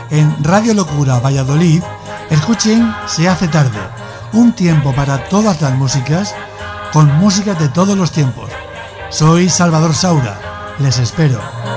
en Radio Locura Valladolid, escuchen Se hace tarde, un tiempo para todas las músicas, con músicas de todos los tiempos. Soy Salvador Saura, les espero.